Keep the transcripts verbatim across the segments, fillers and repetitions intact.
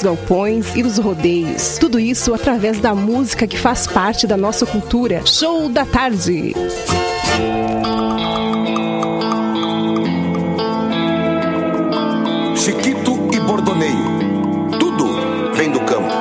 dos galpões e dos rodeios. Tudo isso através da música que faz parte da nossa cultura. Show da Tarde. Chiquito e Bordoneio, tudo vem do campo.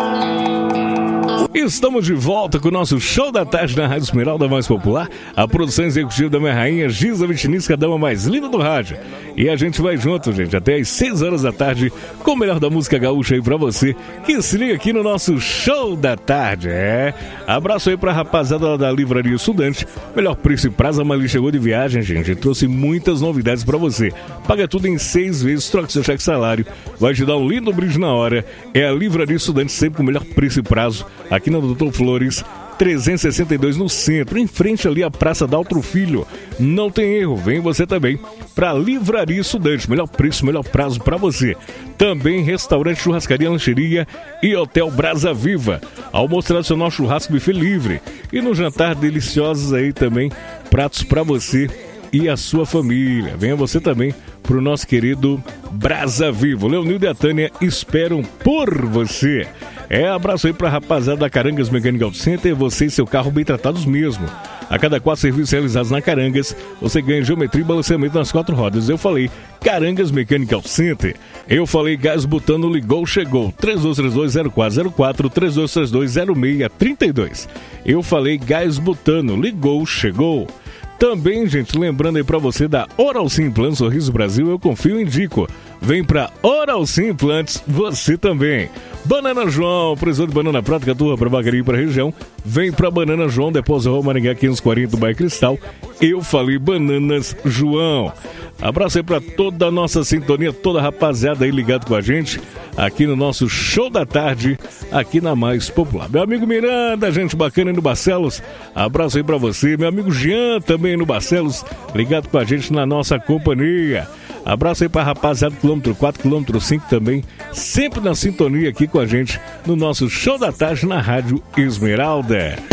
Estamos de volta com o nosso Show da Tarde na Rádio Esmeralda mais popular. A produção executiva da minha rainha Giza Vitinisca, a dama mais linda do rádio. E a gente vai junto, gente, até às seis horas da tarde com o melhor da música gaúcha aí pra você que se liga aqui no nosso Show da Tarde. É, abraço aí pra rapaziada da Livraria Estudante. Melhor preço e prazo, a Mali chegou de viagem, gente, e trouxe muitas novidades pra você. Paga tudo em seis vezes, troca seu cheque salário, vai te dar um lindo brinde na hora. É a Livraria Estudante, sempre com o melhor preço e prazo, aqui na Doutor Flores trezentos e sessenta e dois no centro, em frente ali à Praça Daltro Filho. Não tem erro, vem você também para Livraria Estudante, melhor preço, melhor prazo para você. Também restaurante, churrascaria, lancheria e Hotel Brasa Viva. Almoço tradicional, churrasco, buffet livre. E no jantar deliciosos aí também, pratos para você e a sua família. Venha você também pro nosso querido Brasa Vivo. Leonildo e a Tânia esperam por você. É, abraço aí pra rapaziada da Carangas Mechanical Center, você e seu carro bem tratados mesmo. A cada quatro serviços realizados na Carangas, você ganha geometria e balanceamento nas quatro rodas. Eu falei Carangas Mechanical Center. Eu falei gás butano, ligou, chegou. três dois três dois zero quatro zero quatro, três dois três dois zero seis três dois. Eu falei gás butano, ligou, chegou. Também, gente, lembrando aí pra você da Oral Sim Implantes Sorriso Brasil, eu confio e indico. Vem pra Oral Sim Implantes, você também. Banana João, precisou de banana prata, caturra pra Bagaria e pra região. Vem pra Banana João, Depósito Rua Maringá quinhentos e quarenta do Bairro Cristal. Eu falei Bananas João. Abraço aí pra toda a nossa sintonia, toda a rapaziada aí ligado com a gente aqui no nosso Show da Tarde, aqui na Mais Popular. Meu amigo Miranda, gente bacana aí no Barcelos, abraço aí pra você. Meu amigo Jean também no Barcelos, ligado com a gente na nossa companhia. Abraço aí pra rapaziada do quilômetro quatro, quilômetro cinco também, sempre na sintonia aqui com a gente no nosso Show da Tarde na Rádio Esmeralda.